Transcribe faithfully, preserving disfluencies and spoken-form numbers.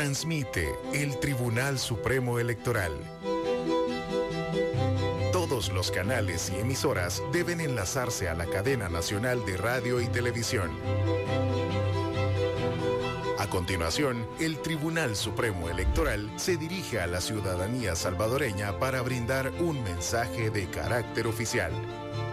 Transmite el Tribunal Supremo Electoral. Todos los canales y emisoras deben enlazarse a la cadena nacional de radio y televisión. A continuación, el Tribunal Supremo Electoral se dirige a la ciudadanía salvadoreña para brindar un mensaje de carácter oficial.